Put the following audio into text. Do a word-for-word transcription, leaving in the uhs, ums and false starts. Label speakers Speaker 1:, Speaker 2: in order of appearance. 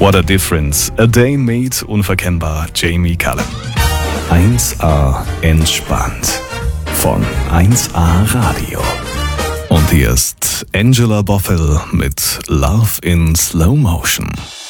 Speaker 1: What a Difference. A Day made unverkennbar Jamie Cullum. eins A entspannt. Von eins A Radio. Und hier ist Angela Bothell mit Love in Slow Motion.